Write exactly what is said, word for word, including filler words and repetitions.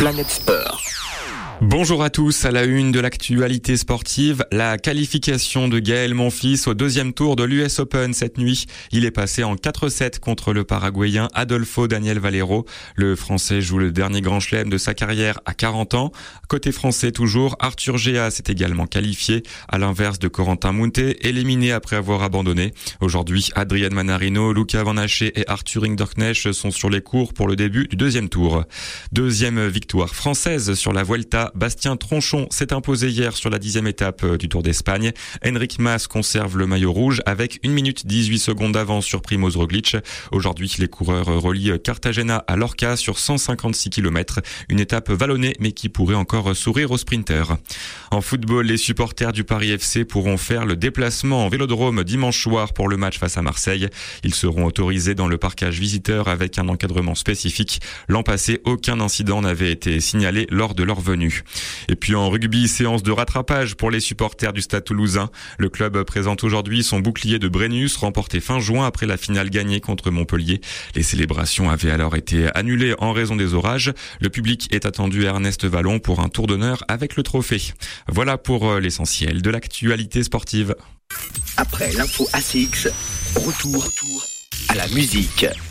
Planète Sport. Bonjour à tous, à la une de l'actualité sportive, la qualification de Gaël Monfils au deuxième tour de l'U S Open cette nuit. Il est passé en quatre sept contre le Paraguayen Adolfo Daniel Valero. Le Français joue le dernier grand chelem de sa carrière à quarante ans. Côté français toujours, Arthur Géas s'est également qualifié, à l'inverse de Corentin Moutet, éliminé après avoir abandonné. Aujourd'hui, Adrien Manarino, Luca Van Haché et Arthur Hinderknecht sont sur les cours pour le début du deuxième tour. Deuxième victoire française sur la Vuelta. Bastien Tronchon s'est imposé hier sur la dixième étape du Tour d'Espagne. Enric Mas conserve le maillot rouge avec une minute dix-huit secondes d'avance sur Primoz Roglic. Aujourd'hui, les coureurs relient Cartagena à Lorca sur cent cinquante-six kilomètres. Une étape vallonnée mais qui pourrait encore sourire aux sprinters. En football, les supporters du Paris F C pourront faire le déplacement en vélodrome dimanche soir pour le match face à Marseille. Ils seront autorisés dans le parcage visiteur avec un encadrement spécifique. L'an passé, aucun incident n'avait été signalé lors de leur venue. Et puis en rugby, séance de rattrapage pour les supporters du Stade Toulousain. Le club présente aujourd'hui son bouclier de Brennus, remporté fin juin après la finale gagnée contre Montpellier. Les célébrations avaient alors été annulées en raison des orages. Le public est attendu à Ernest Vallon pour un tour d'honneur avec le trophée. Voilà pour l'essentiel de l'actualité sportive. Après l'info A C X, retour, retour à la musique.